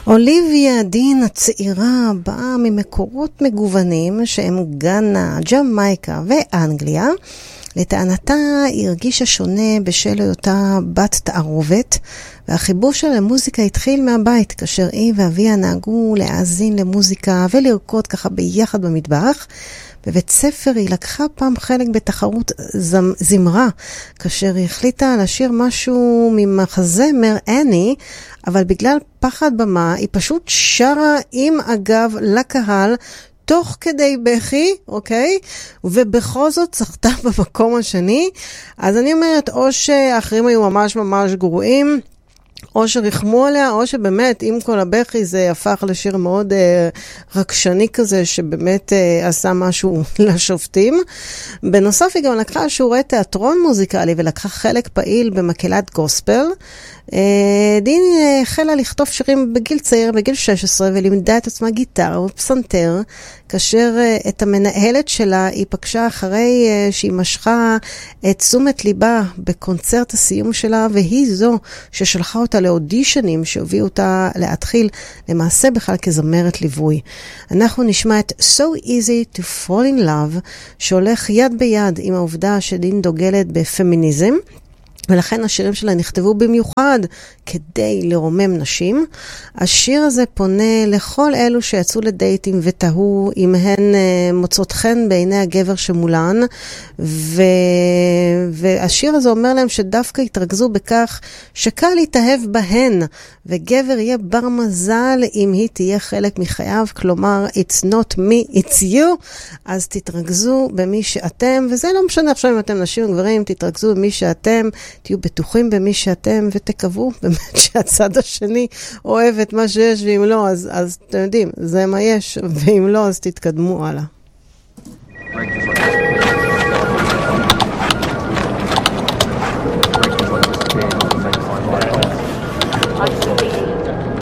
אוליביה דין הצעירה באה ממקורות מגוונים שהם גאנה, ג'מייקה ואנגליה. לטענתה היא הרגישה שונה בשל היותה בת תערובת, והחיבור של המוזיקה התחיל מהבית, כאשר היא ואביה נהגו להאזין למוזיקה ולרקוד ככה ביחד במטבח. בבית ספר היא לקחה פעם חלק בתחרות זמרה, כאשר היא החליטה לשיר משהו ממחזמר אני, אבל בגלל פחד במה היא פשוט שרה עם הגב לקהל, תוך כדי בכי, אוקיי? ובכל זאת זכתה במקום השני. אז אני אומרת, או שהאחרים היו ממש ממש גרועים, או שרחמו עליה, או שבאמת עם כל הבכי זה הפך לשיר מאוד רגשני כזה, שבאמת עשה משהו לשופטים. בנוסף היא גם לקחה שיעורי תיאטרון מוזיקלי, ולקחה חלק פעיל במקהלת גוספל. דין החלה לכתוב שירים בגיל צעיר, בגיל 16, ולימדה את עצמה גיטרה ופסנתר, כאשר את המנהלת שלה היא פגשה אחרי שהיא משכה את תשומת ליבה בקונצרט הסיום שלה, והיא זו ששלחה אותה לאודישנים שהוביאו אותה להתחיל למעשה בכלל כזמרת ליווי. אנחנו נשמע את So Easy to Fall in Love, שהולך יד ביד עם העובדה שדין דוגלת בפמיניזם, ולכן השירים שלה נכתבו במיוחד כדי לרומם נשים. השיר הזה פונה לכל אלו שיצאו לדייטים ותהו אם הן מוצאות חן בעיני הגבר שמולן, והשיר הזה אומר להם שדווקא יתרכזו בכך שקל להתאהב בהן, וגבר יהיה בר מזל אם היא תהיה חלק מחייו, כלומר it's not me, it's you. אז תתרכזו במי שאתם, וזה לא משנה עכשיו אם אתם נשים וגברים, תתרכזו במי שאתם, תהיו בטוחים במי שאתם, ותקוו באמת שהצד השני אוהב את מה שיש, ואם לא, אז אתם יודעים, זה מה יש, ואם לא, אז תתקדמו הלאה.